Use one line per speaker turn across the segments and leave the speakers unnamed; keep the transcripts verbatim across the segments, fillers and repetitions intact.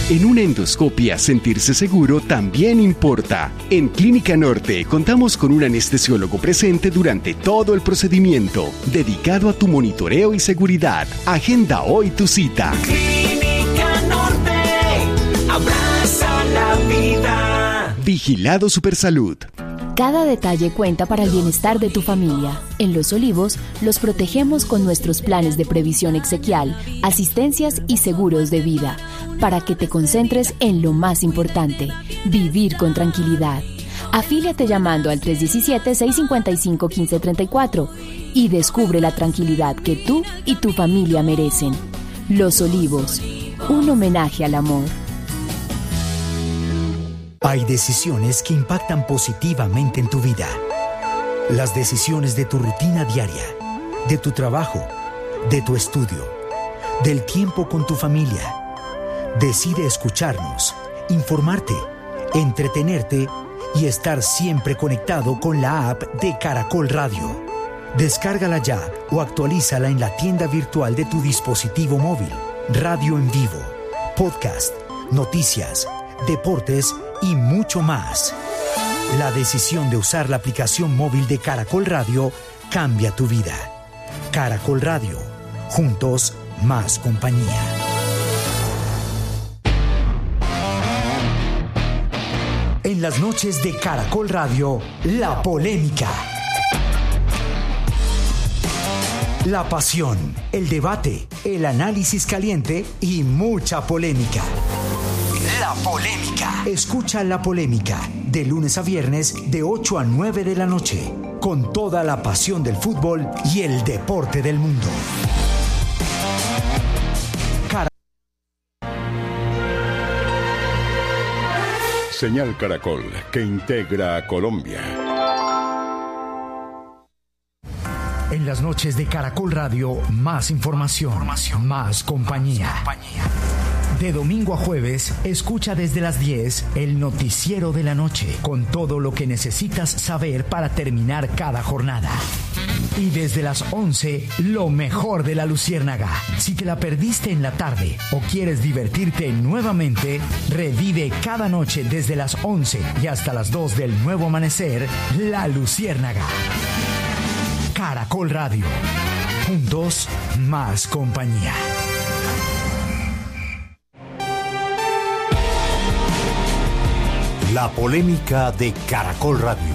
En una endoscopia, sentirse seguro también importa. En Clínica Norte contamos con un anestesiólogo presente durante todo el procedimiento, dedicado a tu monitoreo y seguridad. Agenda hoy tu cita.
Clínica Norte, abraza la vida.
Vigilado Supersalud.
Cada detalle cuenta para el bienestar de tu familia. En Los Olivos, los protegemos con nuestros planes de previsión exequial, asistencias y seguros de vida, para que te concentres en lo más importante, vivir con tranquilidad. Afíliate llamando al tres uno siete, seis cinco cinco, uno cinco tres cuatro y descubre la tranquilidad que tú y tu familia merecen. Los Olivos, un homenaje al amor.
Hay decisiones que impactan positivamente en tu vida. Las decisiones de tu rutina diaria, de tu trabajo, de tu estudio, del tiempo con tu familia. Decide escucharnos, informarte, entretenerte y estar siempre conectado con la app de Caracol Radio. Descárgala ya o actualízala en la tienda virtual de tu dispositivo móvil. Radio en vivo, podcast, noticias, deportes y mucho más. La decisión de usar la aplicación móvil de Caracol Radio cambia tu vida. Caracol Radio. Juntos, más compañía. En las noches de Caracol Radio, la polémica. La pasión, el debate, el análisis caliente y mucha polémica. La polémica. Escucha La Polémica de lunes a viernes de ocho a nueve de la noche, con toda la pasión del fútbol y el deporte del mundo. Car-
Señal Caracol, que integra a Colombia.
En las noches de Caracol Radio, más información, información. Más compañía. Más compañía. De domingo a jueves, escucha desde las diez el noticiero de la noche, con todo lo que necesitas saber para terminar cada jornada. Y desde las once, lo mejor de La Luciérnaga. Si te la perdiste en la tarde o quieres divertirte nuevamente, revive cada noche desde las once y hasta las dos del nuevo amanecer, La Luciérnaga. Caracol Radio. Juntos, más compañía.
La polémica de Caracol Radio.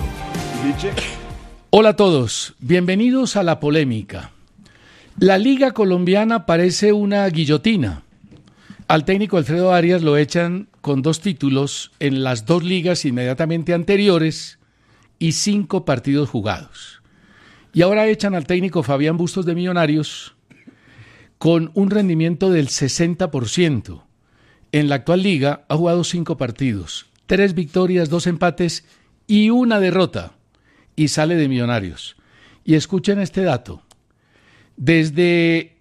Hola a todos, bienvenidos a La Polémica. La Liga Colombiana parece una guillotina. Al técnico Alfredo Arias lo echan con dos títulos en las dos ligas inmediatamente anteriores y cinco partidos jugados. Y ahora echan al técnico Fabián Bustos de Millonarios con un rendimiento del sesenta por ciento. En la actual liga ha jugado cinco partidos. Tres victorias, dos empates y una derrota. Y sale de Millonarios. Y escuchen este dato. Desde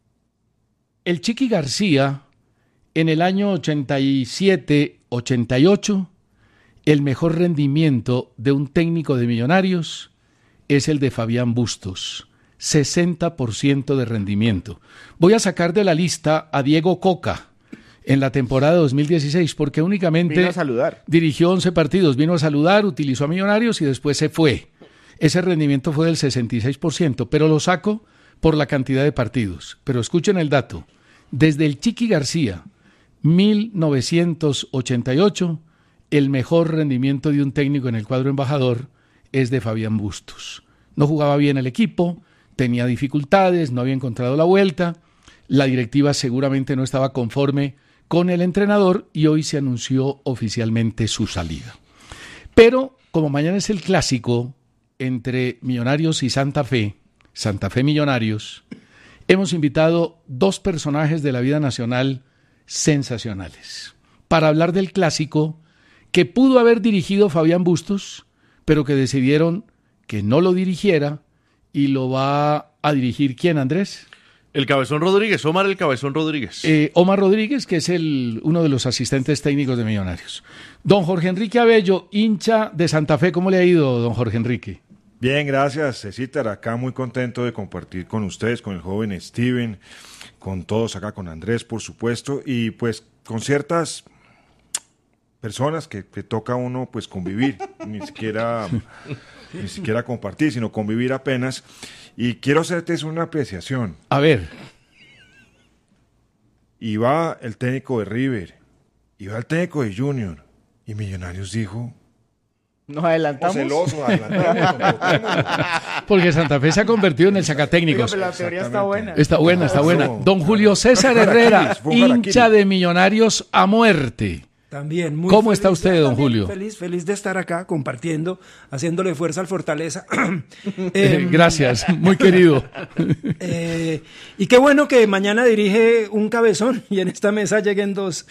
el Chiqui García, en el año ochenta y siete ochenta y ocho, el mejor rendimiento de un técnico de Millonarios es el de Fabián Bustos. sesenta por ciento de rendimiento. Voy a sacar de la lista a Diego Coca en la temporada dos mil dieciséis, porque únicamente
vino a saludar.
Dirigió once partidos, vino a saludar, utilizó a Millonarios y después se fue. Ese rendimiento fue del sesenta y seis por ciento, pero lo saco por la cantidad de partidos. Pero escuchen el dato. Desde el Chiqui García, mil novecientos ochenta y ocho, el mejor rendimiento de un técnico en el cuadro embajador es de Fabián Bustos. No jugaba bien el equipo, tenía dificultades, no había encontrado la vuelta, la directiva seguramente no estaba conforme con el entrenador y hoy se anunció oficialmente su salida. Pero como mañana es el clásico entre Millonarios y Santa Fe, Santa Fe Millonarios, hemos invitado dos personajes de la vida nacional sensacionales para hablar del clásico que pudo haber dirigido Fabián Bustos, pero que decidieron que no lo dirigiera y lo va a dirigir ¿quién, Andrés?
El Cabezón Rodríguez, Omar el Cabezón Rodríguez.
Eh, Omar Rodríguez, que es el, uno de los asistentes técnicos de Millonarios. Don Jorge Enrique Abello, hincha de Santa Fe, ¿cómo le ha ido, don Jorge Enrique?
Bien, gracias, Cecitar. Acá muy contento de compartir con ustedes, con el joven Steven, con todos acá, con Andrés, por supuesto, y pues con ciertas personas que, que toca a uno pues convivir, ni siquiera, ni siquiera compartir, sino convivir apenas. Y quiero hacerte una apreciación.
A ver.
Iba el técnico de River, iba el técnico de Junior, y Millonarios dijo...
Nos adelantamos.
Oh, celoso, adelantamos.
Porque Santa Fe se ha convertido en el sacatécnicos.
Oiga, pero la teoría está buena.
Está buena, está buena. Don Julio César Herrera, hincha de Millonarios a muerte.
También, muy
¿Cómo
feliz,
está usted, don
también
Julio?
Feliz, feliz de estar acá compartiendo, haciéndole fuerza al Fortaleza.
eh, Gracias, muy querido.
eh, y qué bueno que mañana dirige un cabezón y en esta mesa lleguen dos.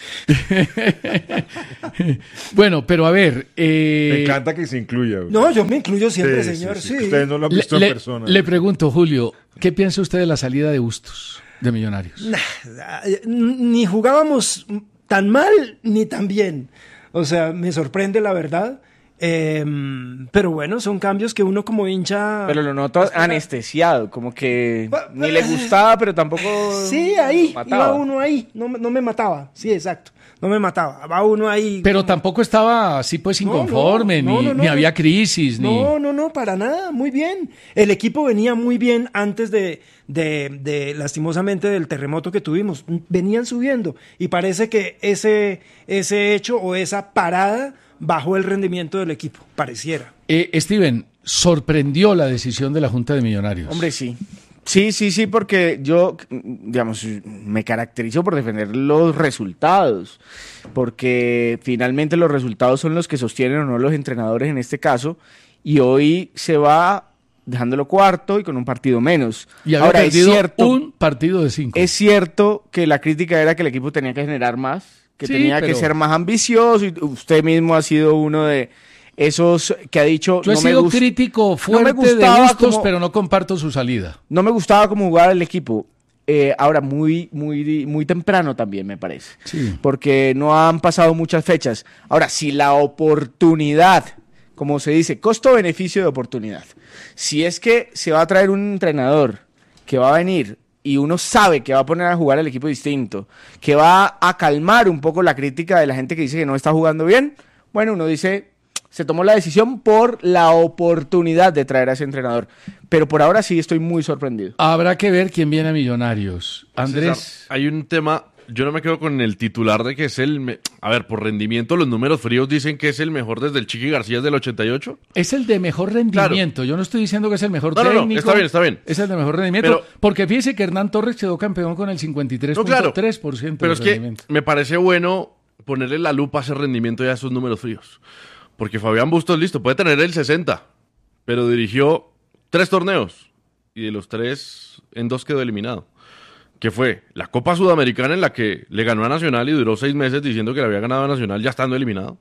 Bueno, pero a ver... Eh...
Me encanta que se incluya.
No, yo me incluyo siempre,
sí,
señor.
Sí,
sí.
Sí. Ustedes no lo han visto
le,
en persona.
Le pregunto, Julio, ¿qué piensa usted de la salida de Bustos de Millonarios?
Nah, ni jugábamos... tan mal ni tan bien. O sea, me sorprende la verdad. Eh, pero bueno, son cambios que uno como hincha...
Pero lo noto anestesiado, como que ni le gustaba, pero tampoco...
Sí, ahí,
mataba.
iba uno ahí, no, no me mataba. Sí, exacto, no me mataba. Va uno ahí...
Pero tampoco estaba así pues inconforme,
no, no,
ni,
no, no,
ni
no,
había crisis,
no,
ni...
No, no, no, para nada, muy bien. El equipo venía muy bien antes de, de, de, lastimosamente, del terremoto que tuvimos. Venían subiendo y parece que ese, ese hecho o esa parada bajó el rendimiento del equipo, pareciera.
Eh, Steven, ¿sorprendió la decisión de la Junta de Millonarios?
Hombre, sí. Sí, sí, sí, porque yo, digamos, me caracterizo por defender los resultados, porque finalmente los resultados son los que sostienen o no los entrenadores en este caso, y hoy se va dejándolo cuarto y con un partido menos.
Y había
Ahora,
perdido
es cierto,
un partido de cinco.
Es cierto que la crítica era que el equipo tenía que generar más, que
sí,
tenía
pero...
que ser más ambicioso, y usted mismo ha sido uno de esos que ha dicho...
Yo he
no
sido
me gust-
crítico fuerte
no
de Bustos,
como,
pero no comparto su salida.
No me gustaba cómo jugaba el equipo. Eh, ahora, muy, muy, muy temprano también, me parece.
Sí.
Porque no han pasado muchas fechas. Ahora, si la oportunidad, como se dice, costo-beneficio de oportunidad, si es que se va a traer un entrenador que va a venir y uno sabe que va a poner a jugar al equipo distinto, que va a calmar un poco la crítica de la gente que dice que no está jugando bien, bueno, uno dice, se tomó la decisión por la oportunidad de traer a ese entrenador. Pero por ahora sí estoy muy sorprendido.
Habrá que ver quién viene a Millonarios. Andrés.
César, hay un tema, yo no me quedo con el titular de que es el... Me... A ver, por rendimiento, los números fríos dicen que es el mejor desde el Chiqui García del ochenta y ocho.
Es el de mejor rendimiento. Claro. Yo no estoy diciendo que es el mejor
no,
técnico.
No, no, está bien, está bien.
Es el de mejor rendimiento. Pero, porque fíjese que Hernán Torres quedó campeón con el cincuenta y tres punto tres por ciento
no, claro,
de
pero
rendimiento.
Es que me parece bueno ponerle la lupa a ese rendimiento y a esos números fríos. Porque Fabián Bustos, listo, puede tener el sesenta, pero dirigió tres torneos y de los tres, en dos quedó eliminado. Que fue la Copa Sudamericana en la que le ganó a Nacional y duró seis meses diciendo que le había ganado a Nacional ya estando eliminado.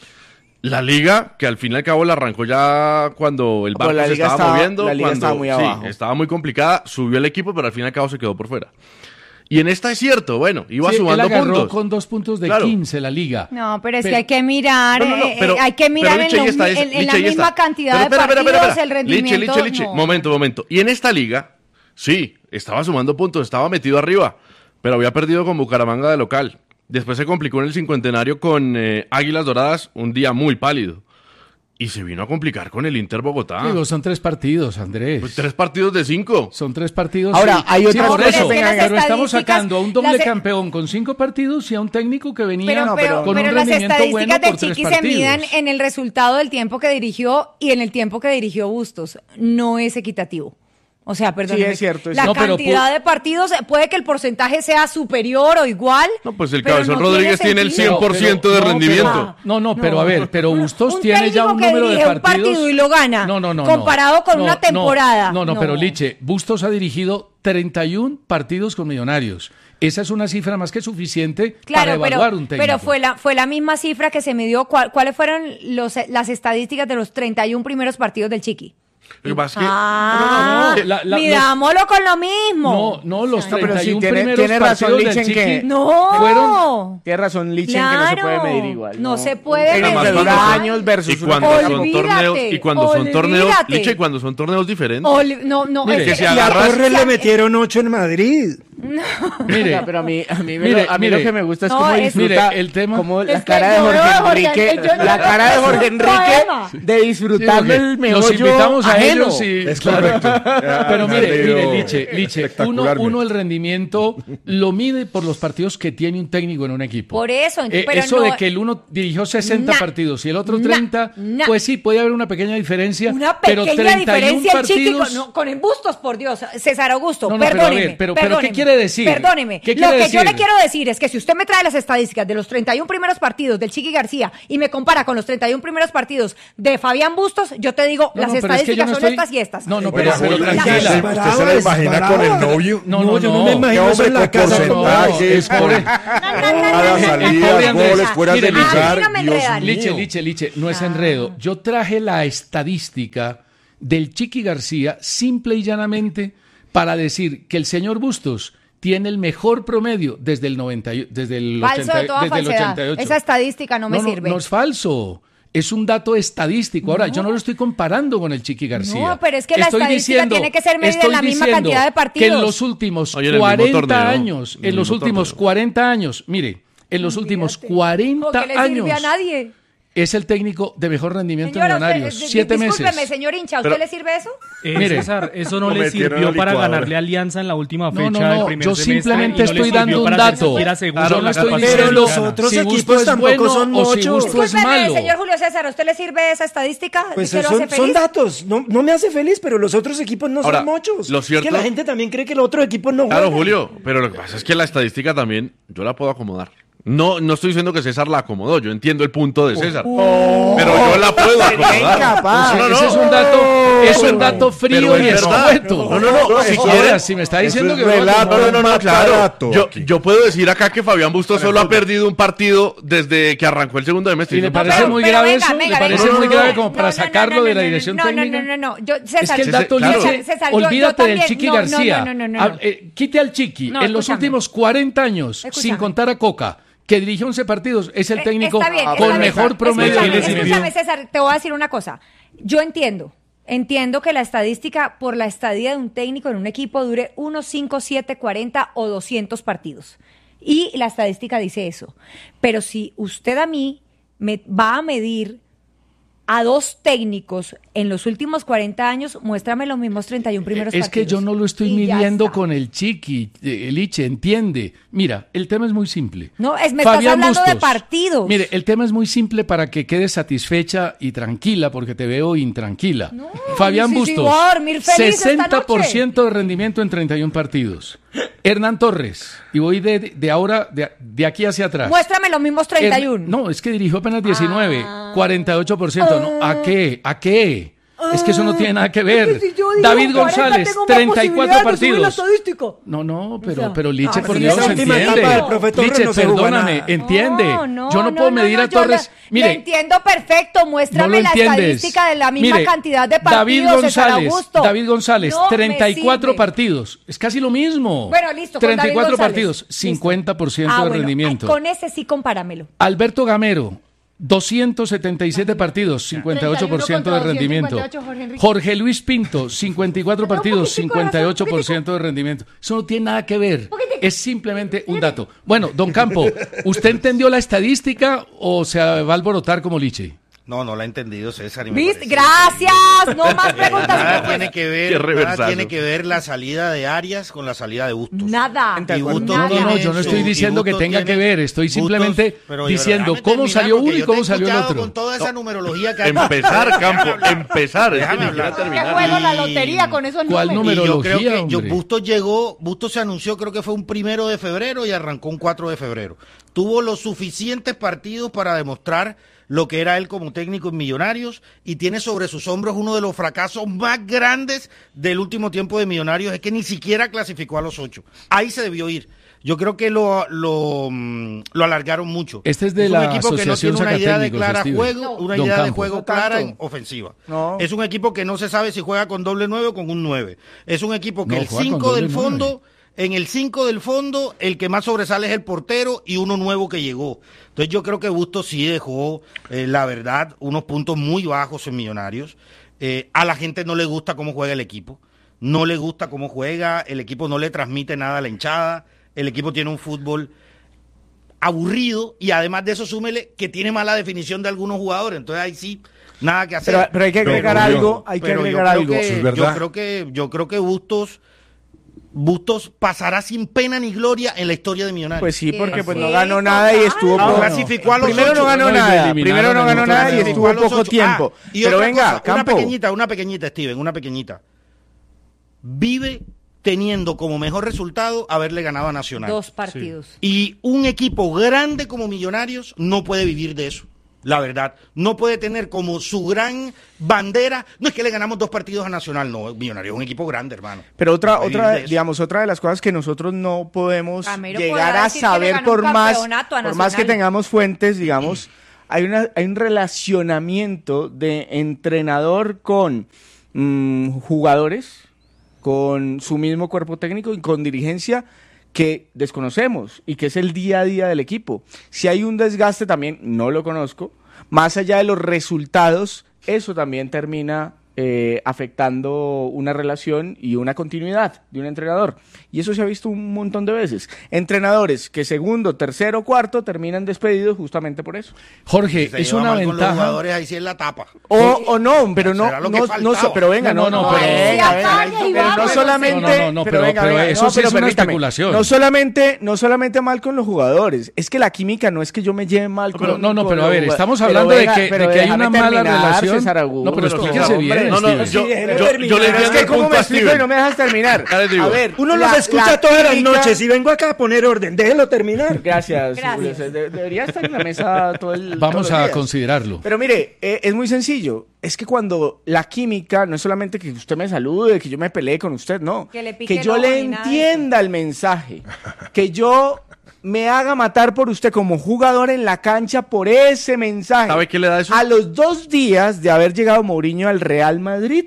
La Liga, que al fin y al cabo la arrancó ya cuando el barco se estaba, estaba moviendo.
La Liga
cuando,
estaba muy abajo.
Sí, estaba muy complicada, subió el equipo, pero al fin y al cabo se quedó por fuera. Y en esta es cierto, bueno, iba
sí,
sumando
él agarró
puntos.
con dos puntos de
claro.
quince la Liga.
No, pero es pero, que hay que mirar, no, no, no, pero, eh, hay que mirar en, lo,
está,
en, en
Liche,
la misma
está.
cantidad
pero,
de
espera,
partidos,
espera, espera.
el rendimiento.
Liche, Liche, Liche.
No.
Momento, momento. Y en esta Liga, sí, estaba sumando puntos, estaba metido arriba, pero había perdido con Bucaramanga de local. Después se complicó en el cincuentenario con eh, Águilas Doradas, un día muy pálido. Y se vino a complicar con el Inter Bogotá.
Digo, son tres partidos, Andrés.
Pues tres partidos de cinco.
Son tres partidos.
Ahora,
sí.
hay otra
sí, por
cosa.
eso.
Pero,
pero estamos sacando a un doble
las...
campeón con cinco partidos y a un técnico que venía
pero, pero,
con
pero
un
las
rendimiento bueno
estadísticas
por
del
tres
Chiqui
partidos.
se miden en el resultado del tiempo que dirigió y en el tiempo que dirigió Bustos. No es equitativo. O sea, perdón.
Sí, es cierto. Es
la
no,
cantidad
pero,
de partidos, puede que el porcentaje sea superior o igual.
No, pues el Cabezón no Rodríguez tiene, tiene el cien por ciento no, de
no,
rendimiento.
Pero, no, no, pero a ver, pero Bustos
un
tiene ya un número de partidos.
Un partido y lo gana.
No, no, no.
Comparado
no,
con
no,
una temporada.
No, no, no, pero Liche, Bustos ha dirigido treinta y uno partidos con Millonarios. Esa es una cifra más que suficiente
claro,
para evaluar
pero,
un técnico.
Pero fue la, fue la misma cifra que se midió. ¿Cuál, ¿Cuáles fueron los, las estadísticas de los treinta y uno primeros partidos del Chiqui?
Lo que pasa es que...
Ah,
no, no, no,
la, la,
midámoslo los, con lo mismo.
No, no, los
no,
treinta y uno
sí, tiene,
primeros
tiene razón,
partidos del
Lichen,
Chiqui
que
no.
fueron...
Tiene razón, Lichen,
claro,
que no se puede medir igual.
No,
no
se puede
medir.
medir.
Cuando, años versus...
Y cuando
olvídate,
son torneos... Y cuando son torneos...
olvídate.
Liche, y cuando son torneos diferentes.
Oli, no, no.
Mire,
es,
que si
y a
agarras-
Torres le metieron ocho en Madrid.
Mire,
Oiga, pero a mí, a mí, me
mire,
lo, a mí
mire.
lo que me gusta es
No,
cómo
es-
disfruta,
mire, el tema-
como
Es
la
que
cara de
yo
Jorge
veo a Jorge-
Enrique,
yo- yo-
la cara de
es un
Jorge Enrique
poema.
de disfrutar
Sí,
del meollo
los invitamos a
ajeno.
ellos y
Es
claro.
correcto.
Pero
Ha
mire,
leído
mire, Liche, Liche, uno,
espectacularmente.
uno el rendimiento lo mide por los partidos que tiene un técnico en un equipo.
Por eso,
Eh,
pero
eso
no-
de que el uno dirigió sesenta
Na,
partidos y el otro
na,
treinta,
na.
pues sí, puede haber una pequeña diferencia.
Una
pero
pequeña
treinta y uno
diferencia el chiqui
partidos.
con, no, con embustos, por Dios. César Augusto,
No, no, pero a
perdóneme.
ver, pero- pero ¿qué
perdóneme,
quiere decir?
Perdóneme.
¿Qué
Lo
quiere
que yo
decir?
le quiero decir es que si usted me trae las estadísticas de los treinta y uno primeros partidos del Chiqui García y me compara con los treinta y uno primeros partidos de Fabián Bustos, yo te digo,
No,
las
no, pero es que yo
estadísticas
no
son
estoy-
estas y estas.
No, no,
Bueno,
pero, pero
Julio,
tranquila.
¿usted se- ¿Usted se la imagina con el novio?
No, no,
yo
no.
no me imagino
¿Qué
eso en
hombre
la
con
casa. no.
porcentajes,
es pobre.
cada
El
salida,
pobre Andrés.
goles, fuera
Mire,
de
Liche.
lugar?
A mí no me
Dios
enredan.
mío.
Liche, liche, liche, no es enredo. Yo traje la estadística del Chiqui García simple y llanamente para decir que el señor Bustos tiene el mejor promedio desde el noventa y- desde el
Falso
ochenta
de toda
desde el
falsedad.
ochenta y ocho.
Esa estadística no me
no,
sirve.
No es falso. Es un dato estadístico. Ahora,
No.
yo no lo estoy comparando con el Chiqui García.
No, pero es que la
Estoy
estadística tiene que ser medida en
estoy
la misma
diciendo
cantidad de partidos.
Que en los últimos
Oye, en el mismo
cuarenta
torneo,
años,
en el
en los
mismo
últimos
torneo.
cuarenta años, mire, en los últimos
Olvídate.
cuarenta
¿O que le
años
sirve a nadie?
es el técnico de mejor rendimiento
Señora,
en
usted-
Millonarios.
di-
Siete
discúlpeme,
meses.
señor hincha, ¿a usted
Pero-
le sirve eso?
Eh,
Mire.
César, eso no
Lo
le
metieron
sirvió
a la
para
licuadora.
ganarle Alianza en la última
No,
fecha
no,
del
no,
primer
yo
semestre,
simplemente
y no le
estoy
sirvió
dando un
para
dato.
ser siquiera seguro
Yo
en
no
la
estoy
Copa
diciendo
Sudamericana.
Pero los otros
si
equipos
Bustos es
tampoco
bueno
son
o si
mochos.
Bustos es
Discúlpeme,
malo.
señor Julio César, ¿a usted le sirve esa estadística?
Pues
¿Que lo
son,
hace
son
feliz?
datos, no, no me hace feliz, pero los otros equipos no
Ahora,
son muchos.
lo cierto-
Es que la gente también cree que el otro equipo no juega.
Claro, Julio, pero lo que pasa es que la estadística también yo la puedo acomodar. No, no estoy diciendo que César la acomodó, yo entiendo el punto de César. Pero yo la puedo acomodar.
incapaz.
No, no,
Ese
no.
es un dato, es un dato frío
Pero
y
es verdad.
escueto.
No, no, no, si
Ahora,
quiere-
si me está
Eso
diciendo
es
que no,
relato,
No, no, no, claro.
Barato
Yo,
aquí.
yo puedo decir acá que Fabián Bustos solo ha perdido un partido desde que arrancó el segundo semestre.
¿Y le
No,
parece
pero-
muy
pero
grave
venga,
eso?
venga,
¿Le parece
venga.
muy
No,
grave
no,
como
no,
para
no, no,
sacarlo
no,
de la
no,
dirección
no,
técnica?
No, no, no, no. Yo,
Es
César,
que el dato,
César,
Liche,
César, César, yo- yo
olvídate del
también-
Chiqui
no, no,
García.
no, no, no, no.
Ah, eh, quite al Chiqui.
No,
en los
escúchame.
últimos cuarenta años, sin
Escúchame.
contar a Coca, que dirigió once partidos, es el
Eh,
técnico
está bien,
con
está bien.
mejor promedio.
Escúchame,
de rendimiento.
escúchame, César, te voy a decir una cosa. Yo entiendo, entiendo que la estadística por la estadía de un técnico en un equipo dure uno, cinco, siete, cuarenta o doscientos partidos. Y la estadística dice eso. Pero si usted a mí me va a medir a dos técnicos en los últimos cuarenta años, muéstrame los mismos treinta y uno primeros
Es
partidos.
que yo no lo estoy
Y ya
midiendo
está.
con el Chiqui, eh, Liche, entiende. Mira, el tema es muy simple.
No, es, me estás hablando de partidos.
Mire, el tema es muy simple para que quedes satisfecha y tranquila, porque te veo intranquila. Fabián
sí, sí,
Bustos,
voy a dormir feliz esta
sesenta por ciento de rendimiento en treinta y uno partidos. Hernán Torres, y voy de, de ahora, de, de aquí hacia atrás.
Muéstrame los mismos treinta y uno.
Hern- No, es que dirigió apenas diecinueve,
Ah.
cuarenta y ocho por ciento. ¿no? ¿A qué? ¿A qué? Es que eso no tiene nada que
Es
ver.
que si yo digo
David
cuarenta,
González,
tengo más
treinta y cuatro
posibilidades de subir la
partidos.
estadística.
No, no, pero,
sea,
pero Liche,
ah,
por
sí,
Dios,
esa última
entiende.
etapa del profe Torres
Liche,
no se jugó
perdóname,
nada.
entiende.
No, no,
yo no, puedo medir a
yo
Torres.
la-
Mire,
lo entiendo perfecto.
no
Muéstrame
lo
la
entiendes.
estadística de la misma
Mire,
cantidad de partidos,
David
César
González,
Augusto.
David González,
No me
treinta y cuatro
sirve.
partidos. Es casi lo mismo.
Bueno, listo, con
treinta y cuatro
David González.
partidos,
Listo.
cincuenta por ciento
Ah,
de
bueno,
rendimiento.
ay, con ese sí compáramelo.
Alberto Gamero, doscientos setenta y siete partidos, cincuenta y ocho por ciento de
treinta y uno
rendimiento.
contra doscientos cincuenta y ocho, Jorge Enrique.
Jorge Luis Pinto, cincuenta y cuatro partidos,
poquitico de
cincuenta y ocho por
razón,
ciento de rendimiento. Eso no tiene nada que ver.
Poquitico.
Es simplemente un dato. Bueno, don Campo, ¿usted entendió la estadística o se va a alborotar como Liche?
No, no la he entendido, César. y me
¿Viste?
parece
Gracias. No más
que
preguntas.
Nada
señor juez.
tiene que
Qué
ver, nada
reversazo.
tiene que ver la salida de Arias con la salida de Bustos.
Nada.
Y Bustos
No, no, no,
tiene
yo no
su-
estoy
y
diciendo que
Bustos
tenga que
tiene-
ver, estoy
Bustos-
simplemente
pero
diciendo
déjame
cómo
terminar,
salió
porque
uno y
yo te
cómo
he
salió el
escuchado
otro.
Con toda esa numerología que hay.
Empezar, Campo, empezar. Es que
Déjame
ni siquiera
hablar.
¿Qué
terminar.
juego la lotería con esos
¿Cuál
números?
Y yo creo
numerología,
que yo,
hombre?
Bustos llegó, Bustos se anunció, creo que fue un primero de febrero y arrancó un cuatro de febrero. Tuvo los suficientes partidos para demostrar lo que era él como técnico en Millonarios y tiene sobre sus hombros uno de los fracasos más grandes del último tiempo de Millonarios, es que ni siquiera clasificó a los ocho. Ahí se debió ir. Yo creo que lo, lo, mm, lo alargaron mucho.
Este es de
un
la
equipo que no
Asociación
tiene una idea de
Sacatécnicos,
clara
Steven.
juego, una
Don
idea de
Campo.
juego
No
clara
tanto.
en ofensiva.
No.
Es un equipo que no se sabe si juega con doble nueve o con un nueve. Es un equipo que
No,
el
juega con
cinco
doble
del
nueve.
fondo, en el cinco del fondo, el que más sobresale es el portero y uno nuevo que llegó. Entonces yo creo que Bustos sí dejó, eh, la verdad, unos puntos muy bajos en Millonarios. Eh, a la gente no le gusta cómo juega el equipo. no le gusta cómo juega, el equipo no le transmite nada a la hinchada, el equipo tiene un fútbol aburrido y además de eso súmele que tiene mala definición de algunos jugadores, entonces ahí sí, nada que hacer.
Pero, pero hay que agregar
Pero,
algo, hay que
Pero
agregar
yo creo
algo.
que-
Eso es
yo
verdad.
creo que yo creo que Bustos Bustos pasará sin pena ni gloria en la historia de Millonarios.
Pues sí, porque pues no
Sí,
ganó nada y
total.
estuvo
No,
poco-
clasificó a los
Primero
ocho.
no ganó
No, y lo
nada,
eliminaron
primero no
en
ganó
otro
nada y
torneo.
estuvo
a los
poco
ocho.
tiempo.
Ah, y
Pero
otra
venga,
cosa, una
Campo.
pequeñita, una pequeñita, Steven, una pequeñita. Vive teniendo como mejor resultado haberle ganado a Nacional.
Dos partidos.
Y un equipo grande como Millonarios no puede vivir de eso. La verdad, no puede tener como su gran bandera, no es que le ganamos dos partidos a Nacional, no, Millonarios es un equipo grande, hermano.
Pero otra,
No puede
otra,
vivir de eso.
digamos, otra de las cosas que nosotros no podemos
Camero
llegar
podrá
a
decir que le
saber
ganó
por
un
más,
campeonato a
por más que
Nacional.
tengamos fuentes, digamos, hay una, hay un relacionamiento de entrenador con mm, jugadores, con su mismo cuerpo técnico y con dirigencia que desconocemos y que es el día a día del equipo. Si hay un desgaste también, no lo conozco, más allá de los resultados, eso también termina eh, afectando una relación y una continuidad de un entrenador. Y eso se ha visto un montón de veces. Entrenadores que segundo, tercero, cuarto terminan despedidos justamente por eso.
Jorge,
Si se
es
lleva
una
mal con los
ventaja.
jugadores, ahí sí es la tapa.
O, o no, pero no,
Será lo que
no,
faltaba.
no, so- pero venga, no,
No,
no,
no, pero-
venga,
Sí,
venga,
Atalia y
pero no
vamos,
solamente,
no, no, no, pero-
venga,
pero
venga,
eso
no,
sí
pero
es una
permítame,
especulación.
no solamente, no solamente mal con los jugadores, es que la química no es que yo me lleve mal con
Pero, no, no,
con
pero a
los
ver,
jugadores.
estamos
Pero
hablando
venga,
de que,
pero
de que hay
déjame
una mala
terminar,
relación.
César Augusto.
No, pero
Pero
explíquese
César,
bien,
hombre, no, no,
Steven.
yo,
Sí, déjelo
yo, yo
terminar.
le
Pero es
entiendo
que
el
cómo
punto
me
a
explico
Steven.
y no me dejas terminar.
Ya les digo.
A ver,
Uno
la-
los escucha
la
todas las
química-
noches y vengo acá a poner orden. Déjelo terminar.
Gracias.
Gracias.
Julio. De- debería estar en la mesa todo el
Vamos
todos los
a
días.
considerarlo.
Pero mire, eh, es muy sencillo. Es que cuando la química no es solamente que usted me salude, que yo me pelee con usted, no.
Que le pique
Que yo
el
le
ojo ni nada de
entienda el mensaje. Que yo me haga matar por usted como jugador en la cancha por ese mensaje.
¿Sabe qué le da eso?
A los dos días de haber llegado Mourinho al Real Madrid,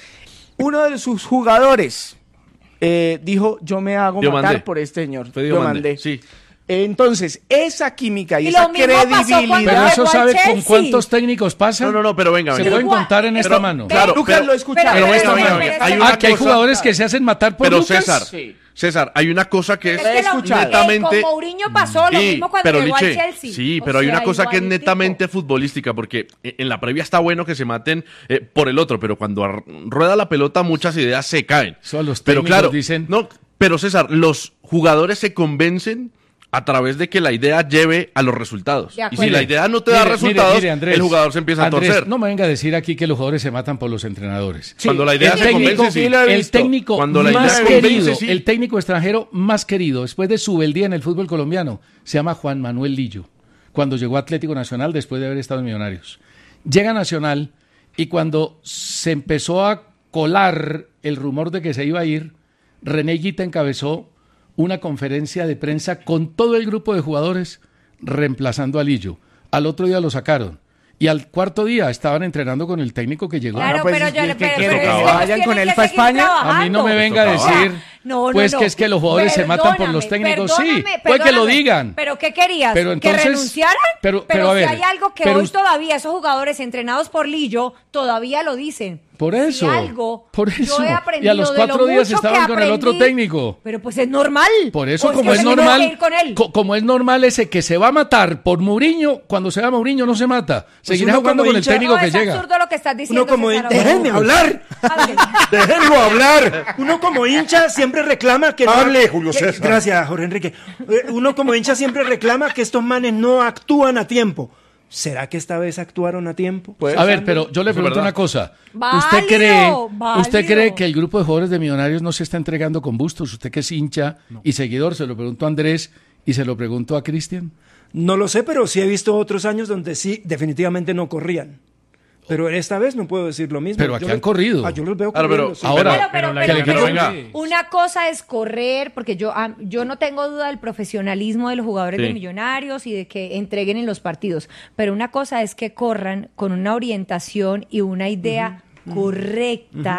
uno de sus jugadores eh, dijo, yo me hago
Diomandé.
matar por este señor.
Fue Diomandé,
Diomandé.
sí.
Entonces, esa química y,
Y
esa
lo mismo pasó cuando
credibilidad...
Pero eso
llegó al
sabe con
Chelsea.
cuántos técnicos pasa.
No, no, no, pero venga,
Se
venga.
pueden contar en esta
Pero-
mano.
Claro,
Lucas
pero-
lo escucha.
Pero
Pero venga,
Pero
venga,
espera,
venga.
espera,
Hay
espera.
una
Ah, que hay
cosa-
jugadores que se hacen matar por
Pero
Lucas.
César,
Sí.
César, hay una cosa que es
Es que lo-
escuchado.
netamente...
Con Mourinho pasó lo
Sí,
mismo cuando
pero
llegó
Liche,
al Chelsea.
sí,
O
pero hay
sea,
una cosa que es
igualitico.
netamente futbolística, porque e- en la previa está bueno que se maten eh, por el otro, pero cuando ar- rueda la pelota muchas ideas se caen.
Eso a los
Pero
técnicos
claro,
dicen-
no, pero César, los jugadores se convencen a través de que la idea lleve a los resultados.
De
Y
acuerdo.
si la idea no te da
Mire,
resultados,
mire, mire, Andrés,
el jugador se empieza
Andrés,
a torcer.
No me venga a decir aquí que los jugadores se matan por los entrenadores.
Cuando la idea
el
se
técnico,
convence, sí.
sí lo he
el
visto.
técnico
Cuando la idea
más
se convence,
querido,
sí.
el técnico extranjero más querido después de su beldía en el fútbol colombiano, se llama Juan Manuel Lillo, cuando llegó a Atlético Nacional después de haber estado en Millonarios. Llega a Nacional y cuando se empezó a colar el rumor de que se iba a ir, René Higuita encabezó una conferencia de prensa con todo el grupo de jugadores reemplazando a Lillo. Al otro día lo sacaron. Y al cuarto día estaban entrenando con el técnico que llegó.
Claro,
Ah, pues,
pero yo
¿qué-
le
qué
pero-
quiere?
pero
¿Que
es
se
ellos
vayan con
tienen
él
que
pa'
seguir
España?
A mí no me venga a
trabajando.
decir
No, no,
pues
no.
que es que los jugadores se matan por los
Perdóname,
técnicos. Sí,
perdóname,
puede que lo
perdóname.
digan.
¿Pero qué querías?
Pero entonces-
¿Que renunciaran?
pero- pero a ver,
si hay algo que
pero
hoy
us-
todavía esos jugadores entrenados por Lillo todavía lo dicen.
Por
Si
eso,
algo,
por
yo
eso.
he
Y a
aprendido
los
de
cuatro
lo
días
mucho que
estaban con el otro
aprendí.
técnico.
Pero pues es normal.
Por eso,
Pues
como
que
es
se tengo que
normal,
ir con él.
co- como es normal ese que se va a matar por Mourinho, cuando se va Mourinho no se mata. Seguirá
uno
jugando
como
con el
hincha-
técnico
No,
que
es
llega.
absurdo lo que estás diciendo.
Uno como
César
déjenme
Augusto.
hablar.
Hable.
¡Déjenlo hablar!
Uno como hincha siempre reclama que no-
Hable, Julio
que-
César.
Gracias, Jorge Enrique. Eh, Uno como hincha siempre reclama que estos manes no actúan a tiempo. ¿Será que esta vez actuaron a tiempo?
Pues,
A ver, pero yo le
Eso es
pregunto
verdad.
una cosa.
Válido,
¿Usted cree,
válido.
¿Usted cree que el grupo de jugadores de Millonarios no se está entregando con Bustos? Usted que es hincha y seguidor, se lo pregunto a Andrés y se lo pregunto a Cristian.
No lo sé, pero sí he visto otros años donde sí, definitivamente no corrían. Pero esta vez no puedo decir lo mismo.
Pero aquí
Yo
han
le-
corrido.
Ah, yo los veo
Claro,
corriendo.
pero
sí.
ahora-
Pero, pero,
Pero la
pero-
idea
pero
que
venga.
una cosa es correr, porque yo, ah, yo no tengo duda del profesionalismo de los jugadores
Sí.
de Millonarios y de que entreguen en los partidos, pero una cosa es que corran con una orientación y una idea correcta,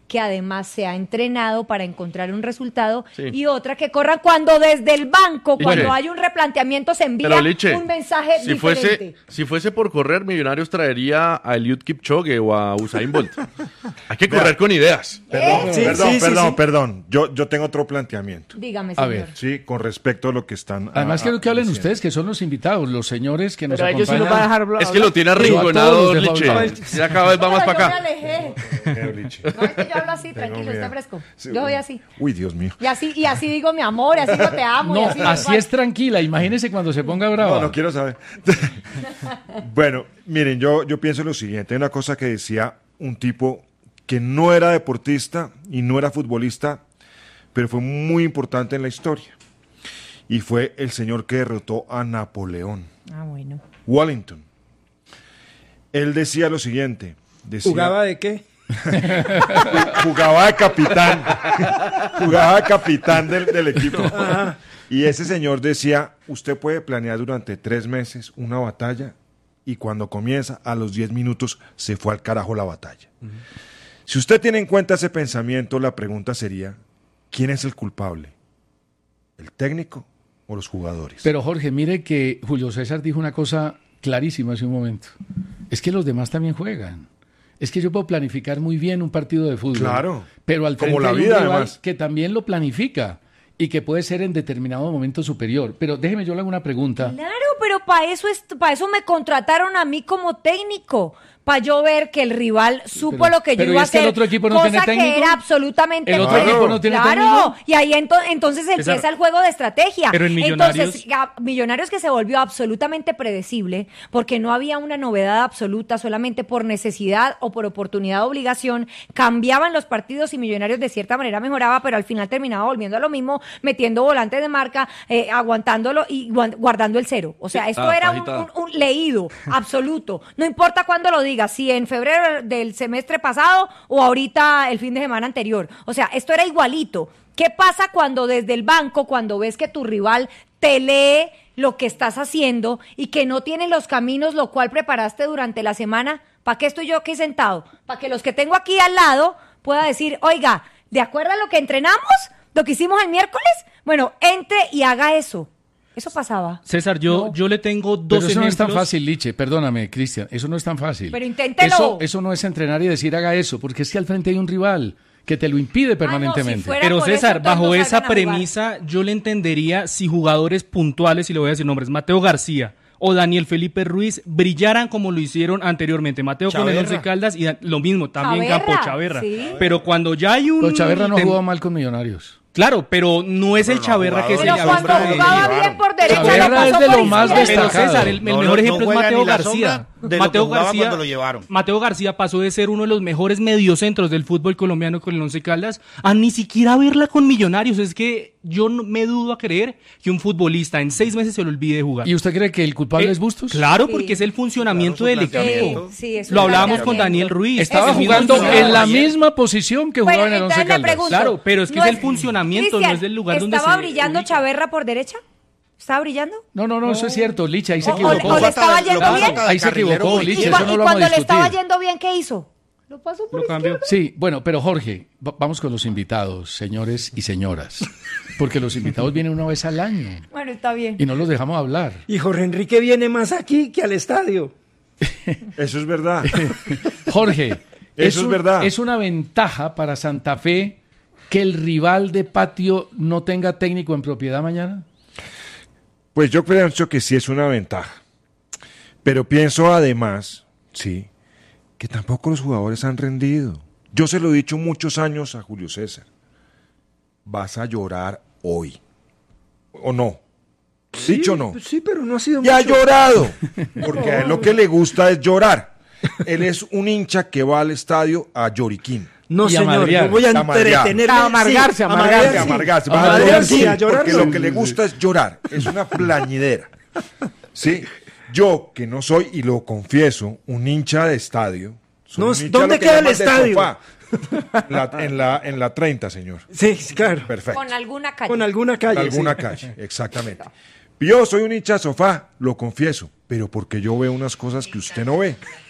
que además se ha entrenado para encontrar un resultado,
Sí.
y otra que corra cuando desde el banco,
Liche.
cuando hay un replanteamiento, se envía
Pero, Liche,
un mensaje
si
diferente.
fuese, si fuese por correr, Millonarios traería a Eliud Kipchoge o a Usain Bolt. Hay que correr con ideas.
Perdón,
Sí,
perdón,
sí, sí,
perdón,
sí.
perdón. Yo, yo tengo otro planteamiento.
Dígame,
A
señor.
ver.
Sí, con respecto a lo que están.
Además
ah,
quiero que hablen
diciendo.
ustedes, que son los invitados, los señores que nos
Pero a ellos sí
acompañan.
los va a dejar hablar.
Es que lo tiene
Yo a todos
arrinconado,
los dejo
Liche.
hablar.
Ya cada vez va más
Pero
para
yo
acá.
me alejé.
Qué liche.
No, es que yo hablo así,
Tengo
tranquilo,
miedo.
está fresco.
Sí,
Yo voy así.
Uy, Dios mío.
Y así, y así digo mi amor, y así digo te amo. y
No,
así,
así
igual.
es tranquila, imagínese cuando se ponga brava.
No, no quiero saber. Bueno, miren, yo, yo pienso lo siguiente. Hay una cosa que decía un tipo que no era deportista y no era futbolista, pero fue muy importante en la historia. Y fue el señor que derrotó a Napoleón,
Ah, bueno.
Wellington. Él decía lo siguiente. Decía,
¿Jugaba de qué?
jugaba de capitán. Jugaba de capitán del, del equipo. Y ese señor decía, usted puede planear durante tres meses una batalla y cuando comienza, a los diez minutos, se fue al carajo la batalla. Uh-huh. Si usted tiene en cuenta ese pensamiento, la pregunta sería, ¿quién es el culpable? ¿El técnico o los jugadores?
Pero Jorge, mire que Julio César dijo una cosa clarísima hace un momento. Es que los demás también juegan. Es que yo puedo planificar muy bien un partido de fútbol.
Claro.
Pero al frente
Como la
hay un
vida,
rival
además.
que también lo planifica y que puede ser en determinado momento superior. Pero déjeme, yo le hago una pregunta.
Claro, pero para eso, es, para eso me contrataron a mí como técnico. Para yo ver que el rival supo
Pero-
lo que yo
pero
iba a
¿y es que el
hacer.
otro equipo no
cosa
tiene técnico?
que era absolutamente
¿El otro
claro.
equipo no tiene
Claro,
técnico?
y ahí ento- entonces empieza
César,
el juego de estrategia.
pero en Millonarios-
Entonces, a- Millonarios que se volvió absolutamente predecible porque no había una novedad absoluta, solamente por necesidad o por oportunidad o obligación, cambiaban los partidos y Millonarios de cierta manera mejoraba, pero al final terminaba volviendo a lo mismo, metiendo volantes de marca, eh, aguantándolo y guan- guardando el cero. O sea, esto
Ah,
era un,
pajita.
un- un leído absoluto. No importa cuándo lo digas, si en febrero del semestre pasado o ahorita el fin de semana anterior. O sea, esto era igualito. ¿Qué pasa cuando desde el banco, cuando ves que tu rival te lee lo que estás haciendo y que no tiene los caminos, lo cual preparaste durante la semana? ¿Para qué estoy yo aquí sentado? Para que los que tengo aquí al lado pueda decir, oiga, ¿de acuerdo a lo que entrenamos? ¿Lo que hicimos el miércoles? Bueno, entre y haga eso. Eso pasaba.
César, yo,
No.
yo le tengo dos
Pero eso no es tan
ejemplos.
fácil, Liche, perdóname, Cristian, eso no es tan fácil.
Pero inténtelo.
Eso, eso no es entrenar y decir haga eso, porque es que al frente hay un rival que te lo impide permanentemente.
fuera
Pero
por eso,
César,
entonces
bajo
no
esa
salgan a jugar.
premisa, yo le entendería si jugadores puntuales, y le voy a decir nombres, Mateo García o Daniel Felipe Ruiz, brillaran como lo hicieron anteriormente. Mateo con el
Chaverra.
Once Caldas y da- lo mismo, también
Chaverra,
Gapo Chaverra.
sí.
Pero cuando ya hay un...
Pero Chaverra no
tem-
jugó mal con Millonarios.
Claro, pero no es el
no ha
Chaverra que
jugado
se
Pero
le
bien.
cuando
había
jugaba
llevaron.
bien por derecha,
Chaverra
lo pasó
es de
por
lo más
izquierda.
Pero
destacado.
César, el, el
No, no,
mejor
no
ejemplo es
juega
Mateo
ni la
García.
sombra de lo que
Mateo
jugaba
García,
cuando lo llevaron.
Mateo García pasó de ser uno de los mejores mediocentros del fútbol colombiano con el Once Caldas a ni siquiera verla con Millonarios. Es que yo no me dudo a creer que un futbolista en seis meses se le olvide jugar.
¿Y usted cree que el culpable
Eh,
es Bustos?
Claro,
Sí.
porque es el funcionamiento
Claro,
del
su planteamiento.
equipo.
Sí, sí, es un
Lo hablábamos con
planteamiento.
Daniel Ruiz.
Estaba
Es el mismo
jugando
funcionamiento.
en la
Ayer.
misma posición que jugaba
Bueno,
en el Once
entonces le
Caldas.
pregunto,
Claro, pero es que
¿no
es el funcionamiento, no
Cristian,
es del lugar donde
¿estaba
se
brillando
ubica.
Chaverra por derecha? ¿Estaba brillando?
No, no, no, eso es cierto, Licha, ahí se
O- o-
equivocó.
o le estaba
Lo
yendo
pasa
bien.
cada
Ahí se
carrilero
equivocó,
por
Liche,
Y,
eso
cua-
no
y
lo vamos a
cuando le estaba
discutir.
yendo bien, ¿qué hizo? Lo pasó por
Lo cambió.
izquierda.
Sí, bueno, pero Jorge, va- vamos con los invitados, señores y señoras, porque los invitados vienen una vez al año
Bueno, está bien.
y no los dejamos hablar.
Y Jorge Enrique viene más aquí que al estadio.
Eso es verdad.
Jorge,
Eso es
un-
verdad.
¿es una ventaja para Santa Fe que el rival de patio no tenga técnico en propiedad mañana?
Pues yo pienso que sí es una ventaja. Pero pienso además, sí, que tampoco los jugadores han rendido. Yo se lo he dicho muchos años a Julio César. Vas a llorar hoy. ¿O no? ¿Dicho o no?
Sí, pero no ha sido
Ya ha
mucho.
llorado. Porque a él lo que le gusta es llorar. Él es un hincha que va al estadio a lloriquín.
No,
Y a
señor,
madrear.
yo voy a
A madrear.
entretenerle.
A amargarse,
sí,
a amargarse,
sí.
A amargarse.
A
Va a
madrear,
lloriquín,
sí, a llorar,
porque
no.
lo que le gusta es llorar. Es una plañidera. ¿Sí? Yo, que no soy, y lo confieso, un hincha de estadio. soy
No,
un hincha
¿dónde
lo que
queda el
llaman de
estadio?
sofá. La- en, la, en la treinta, señor.
Sí, sí, claro.
Perfecto.
Con alguna calle.
Con alguna calle.
Alguna
sí.
calle, exactamente. Yo soy un hincha de sofá, lo confieso, pero porque yo veo unas cosas que usted no ve.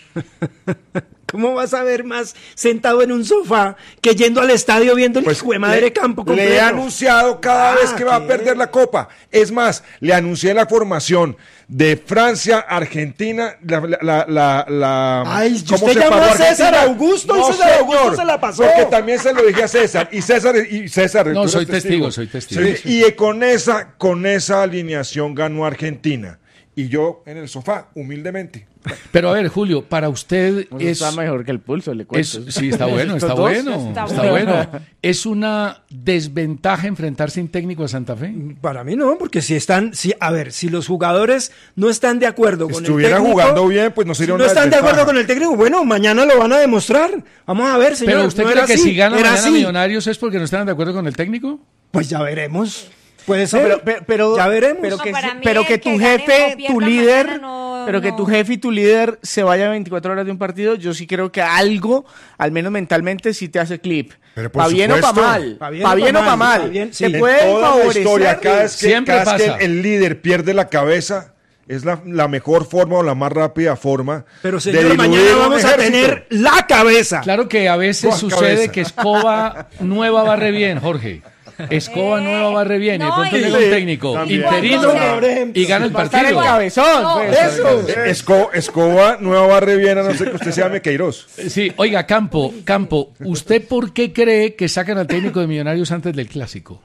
¿Cómo vas a ver más sentado en un sofá que yendo al estadio viendo el
Pues
hijo de madre
le,
campo completo?
le he anunciado cada
Ah,
vez que va a
¿qué?
perder la Copa. Es más, le anuncié la formación de Francia, Argentina, la... la, la, la
Ay,
¿cómo
usted
se
llamó
paró
a César
Argentina?
Augusto y
No,
César Augusto
señor,
se la pasó.
Porque también se lo dije a César. Y César... Y César
No,
tú
soy
eres
testigo, soy testigo.
Sí, y con esa, con esa alineación ganó Argentina. Y yo en el sofá, humildemente.
Pero a ver, Julio, para usted
Eso
es...
está mejor que el pulso, le cuento.
es- sí, está bueno, está
Estos dos.
bueno,
Está
está,
bueno.
bueno. ¿Es una desventaja enfrentar sin técnico a Santa Fe?
Para mí no, porque si están, si, a ver, si los jugadores no están de acuerdo con
Estuviera
el técnico,
jugando bien, pues no
si
sería
no
una
están de
desventaja.
acuerdo con el técnico, bueno, mañana lo van a demostrar. Vamos a ver, señor.
Pero ¿usted
no
cree
era
que
así,
si gana
era
mañana
así.
Millonarios es porque no están de acuerdo con el técnico?
Pues ya veremos. Puede
No,
ser.
pero, pero, pero-
ya veremos.
pero
No,
que,
para mí
pero
el
que
que
tu
gane
jefe,
o pierda
tu líder,
mañana no-
pero que
no.
tu jefe y tu líder se vayan veinticuatro horas de un partido, yo sí creo que algo, al menos mentalmente, sí te hace clip.
Pero por
Pa' bien o pa'
supuesto.
mal.
Pa'
Pa' bien o pa' mal.
pa' bien, sí.
Te
En
puede
toda la
favorecer.
historia, cada vez que,
Siempre
cada vez que
pasa.
el, el líder pierde la cabeza, es la, la mejor forma o la más rápida forma
Pero
de
señor,
diluir
mañana
un
vamos a
ejército.
tener la cabeza.
Claro que a veces
Buah,
sucede
cabeza.
que escoba nueva barre bien, Jorge. Escoba
Eh,
nueva barre bien. y de
no,
pronto
y-
llega un
Sí,
técnico
también.
interino
Por ejemplo,
y gana el
Va a estar el
partido.
cabezón.
No,
pues.
eso.
Esco- escoba, nueva barre bien, a no ser que usted se llame Queiroz.
Sí, oiga, Campo, Campo, ¿usted por qué cree que sacan al técnico de Millonarios antes del Clásico?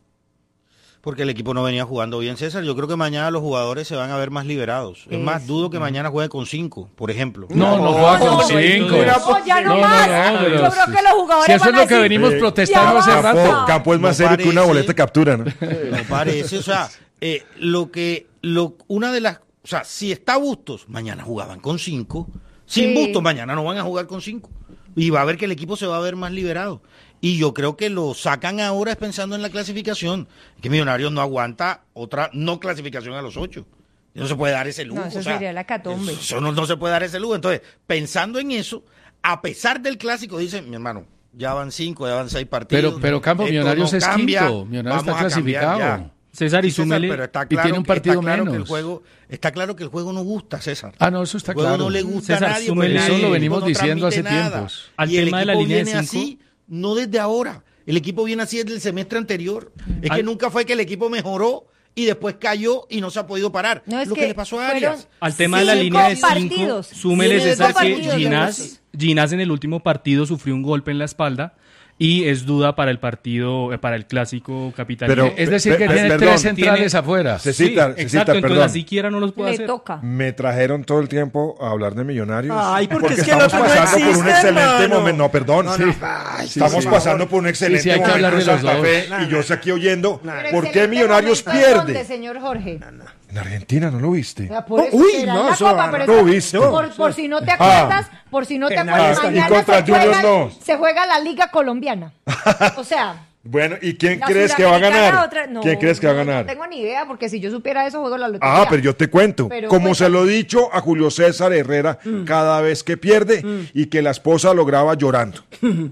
Porque el equipo no venía jugando bien, César. Yo creo que mañana los jugadores se van a ver más liberados. Es más, dudo que mañana juegue con cinco, por ejemplo.
No, no juega con
no,
cinco.
No, ya no,
No, no,
más.
no, pero
Yo creo que los jugadores
Si eso es
van a
lo que
decir,
venimos
Sí.
protestando
Ya
hace
basta.
rato.
Campo, Campo es más
No
serio que una
parece.
boleta de captura, ¿no?
No parece, o sea, eh, lo que, lo, una de las, o sea, si está Bustos, mañana jugaban con cinco. Sin
Sí.
Bustos, mañana no van a jugar con cinco. Y va a ver que el equipo se va a ver más liberado. Y yo creo que lo sacan ahora es pensando en la clasificación. Que Millonarios no aguanta otra no clasificación a los ocho. No se puede dar ese lujo.
No, eso
o sea,
sería la catombe.
Eso no, no se puede dar ese lujo. Entonces, pensando en eso, a pesar del clásico, dicen, mi hermano, ya van cinco, ya van seis partidos.
Pero, pero Campo,
esto
Millonarios
no
es
cambia,
quinto. Millonarios está
vamos a cambiar
clasificado.
ya.
César, y
Sí, César,
súmele-
pero está
y
claro
tiene un
que-
partido
está claro que
menos.
el juego, está claro que el juego no gusta, César.
Ah, no, eso está
El juego
claro.
no le gusta
César,
a nadie.
súmele-
porque
Eso
nadie-
lo
el
venimos
equipo no
diciendo hace
transmite nada.
tiempos.
Al
Y el
tema de la
equipo
línea de
viene
cinco.
así, no desde ahora. El equipo viene así desde el semestre anterior. Es
Al-
que nunca fue que el equipo mejoró y después cayó y no se ha podido parar.
No, es
lo que,
que
le pasó a
fueron
Arias.
Al tema de la
cinco
línea de cinco,
partidos.
súmele,
Tiene
César,
dos
que
partidos de
Ginás,
goles.
Ginás en el último partido sufrió un golpe en la espalda y es duda para el partido, eh, para el clásico capitalino.
Pero-
Es decir, que
Pe-
tiene
perdón,
tres centrales
tiene-
afuera.
Cecita,
Sí,
Cecita,
exacto, entonces
perdón.
así quiera no los puede
Le
hacer.
toca.
Me trajeron todo el tiempo a hablar de Millonarios.
Ay, porque es que el
estamos
otro no
pasando por un
existe,
excelente
hermano.
momento. No, perdón.
No,
sí.
no. Ay, sí,
estamos
sí,
pasando por un excelente
Sí, sí, hay que
momento
hablar de
en
los
Santa
dos.
Fe,
Nah,
y yo sé aquí oyendo
Pero
por qué
excelente
Millonarios
momento, ¿en dónde,
pierde.
señor Jorge?
En Argentina, ¿no lo viste?
O sea, por
Oh,
eso
uy,
será
no,
la
eso
Copa,
no
pero
lo
eso-
he visto.
por, por si no te acuerdas, por si no te
Penales
acuerdas,
también.
mañana
Y contra
se,
Junior
juega,
no.
se juega la Liga Colombiana. O sea,
Bueno, ¿y quién
la
crees que va a
Suramericana,
ganar?
otra- no,
¿Quién crees que va a
no,
ganar?
No tengo ni idea, porque si yo supiera eso, juego la lotería.
Ah, pero yo te cuento.
Pero
Como
cuéntame.
se lo he dicho a Julio César Herrera cada vez que pierde y que la esposa lo graba llorando.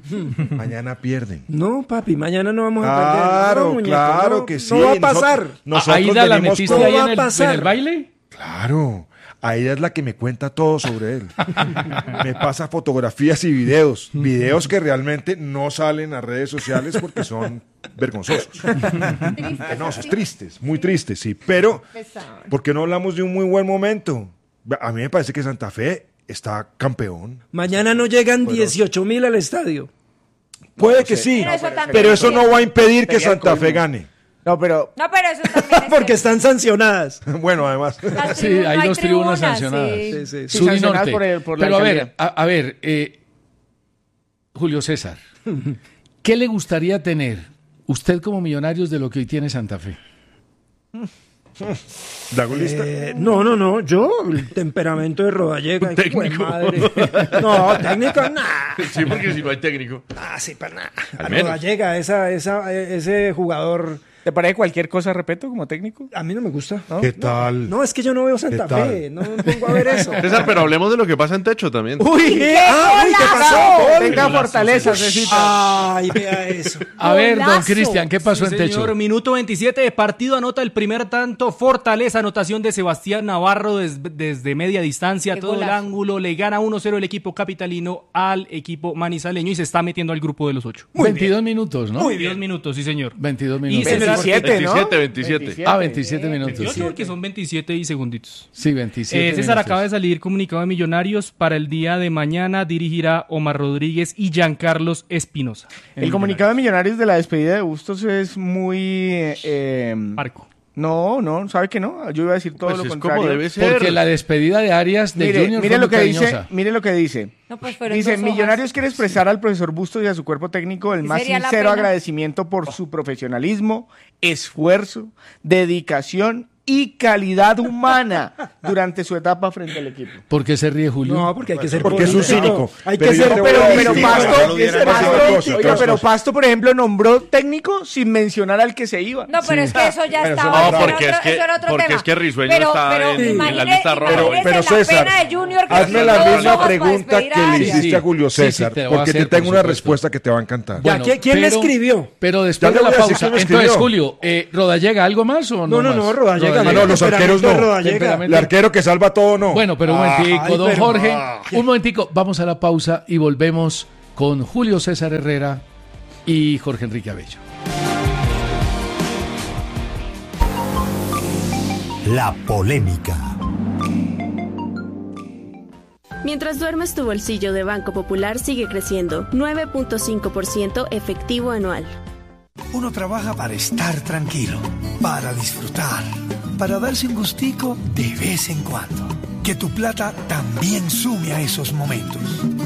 Mañana pierden.
No, papi, mañana no vamos a perder.
Claro,
No, muñeco,
claro
no,
que sí.
No va a
Nosotros-
pasar.
Nosotros
¿Aida la
venimos
metiste
con-
ahí
va
en
a
el,
pasar?
en el baile?
Claro. Aida es la que me cuenta todo sobre él. Me pasa fotografías y videos. Videos que realmente no salen a redes sociales porque son vergonzosos. Penosos, tristes, muy tristes, sí. Pero,
Pesado.
¿por qué no hablamos de un muy buen momento? A mí me parece que Santa Fe está campeón.
Mañana no llegan dieciocho mil al estadio.
Puede que sí,
Pero eso también
pero eso no va a impedir que
Sería el
Santa Fe
colmo.
gane.
No, pero
No, pero eso también es
Porque
cierto.
están sancionadas.
Bueno, además.
Las
Sí,
tribu-
hay
no
dos tribunas
tribunas,
sancionadas.
sí.
Sí, sí.
Sí,
Sur y
sancionadas
norte.
por el- por la
Pero a ver,
alcaldía.
a, a ver, eh, Julio César, ¿qué le gustaría tener usted como Millonarios de lo que hoy tiene Santa Fe?
¿Dagolista?
Eh, no, no, no. Yo, el temperamento de Rodallega. hijo de madre. No, técnico, nada.
Sí, porque si no hay técnico.
Ah, sí, para nada.
Al menos.
Rodallega, esa, esa, ese jugador
¿Te parece cualquier cosa, Repeto, como técnico?
A mí no me gusta.
¿No?
¿Qué tal?
No, es que yo no veo Santa
¿Qué tal?
Fe, no me pongo a ver eso.
César, pero hablemos de lo que pasa en techo también.
¡Uy!
¿Qué? Ah, uy, ¿qué pasó?
Tenga fortaleza, Cecita.
Ay, vea eso.
A ver, don
Golazo.
Cristian, ¿qué pasó
Sí,
en techo?
señor, minuto veintisiete de partido, anota el primer tanto, Fortaleza, anotación de Sebastián Navarro des- desde media distancia,
Qué
todo el
golazo.
ángulo, le gana uno cero el equipo capitalino al equipo manizaleño y se está metiendo al grupo de los ocho.
veintidós minutos, ¿no?
Muy
veintidós minutos, sí señor.
veintidós
Y
minutos.
César-
veintisiete, ¿no?
veintisiete, veintisiete.
Ah, veintisiete minutos.
veintiocho, porque son veintisiete y segunditos.
Sí, veintisiete
Eh, César
minutos.
acaba de salir comunicado de Millonarios para el día de mañana, dirigirá Omar Rodríguez y Giancarlos Espinosa.
El comunicado de Millonarios de la despedida de Bustos es muy... eh,
Marco.
No, no, ¿sabe que no? Yo iba a decir todo
Pues
lo
es
contrario.
como debe ser.
Porque la despedida de Arias de
Mire,
Junior
mire
fue
lo
muy
que dice,
cariñosa.
mire lo que dice.
No, pues fueron
Dice,
dos hojas.
Millonarios quiere expresar al profesor Bustos y a su cuerpo técnico el
¿Y
más
sería la
sincero
pena?
agradecimiento por su profesionalismo, esfuerzo, dedicación y calidad humana durante su etapa frente al equipo.
¿Por qué se ríe Julio?
No, porque hay que ser
Porque es un
político.
cínico.
Hay
Pero
que
yo
ser
te voy a
Pero,
decir
pero
que
Pasto,
no lo hubiera
Pasto-
hecho otra cosa,
oiga,
otra
pero
cosa.
Pasto, por ejemplo, nombró técnico sin mencionar al que se iba.
No, pero es que eso ya
Pero eso
estaba.
no,
eso era
porque
otro-
es que-
eso era otro
porque
tema.
es que Risueño
Pero-
está
pero
en- en la
imagine-
lista roja.
imagínese
Pero
la
César,
pena de Junior que
hazme
hizo
la
dos
misma
hojas para
pregunta
despedir
que
a
le
Arias.
hiciste a
Sí,
Julio
sí, sí,
César,
te lo voy a
porque te
hacer,
tengo
por
una
supuesto.
respuesta que te va a encantar.
Ya, ¿quién- quién le
pero-
escribió?
Pero
Ya
después
le
de la
voy a decir
pausa.
quién me
Entonces,
escribió.
Julio, eh, ¿Rodallega algo más o no?
No, no,
más?
no, Rodallega.
Ah, no, los arqueros no.
Rodallega.
El arquero que salva todo no.
Bueno, pero un
Ah,
momentico,
ay,
don
pero-
Jorge.
ah.
Un momentico, vamos a la pausa y volvemos con Julio César Herrera y Jorge Enrique Abello.
La polémica.
Mientras duermes, tu bolsillo de Banco Popular sigue creciendo, nueve punto cinco por ciento efectivo anual.
Uno trabaja para estar tranquilo, para disfrutar, para darse un gustico de vez en cuando. Que tu plata también sume a esos momentos.